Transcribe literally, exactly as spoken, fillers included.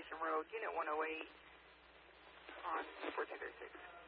Road, Unit one oh eight on fourteen thirty-six.